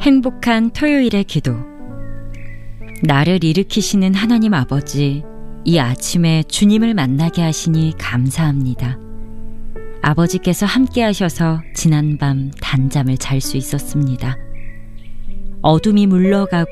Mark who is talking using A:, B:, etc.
A: 행복한 토요일의 기도. 나를 일으키시는 하나님 아버지, 이 아침에 주님을 만나게 하시니 감사합니다. 아버지께서 함께 하셔서 지난밤 단잠을 잘 수 있었습니다. 어둠이 물러가고